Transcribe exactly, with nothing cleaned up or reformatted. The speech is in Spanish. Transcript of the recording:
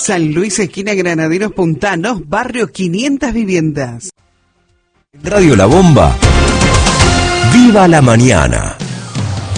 San Luis, esquina Granaderos Puntanos, barrio quinientas viviendas. Radio La Bomba. ¡Viva la mañana!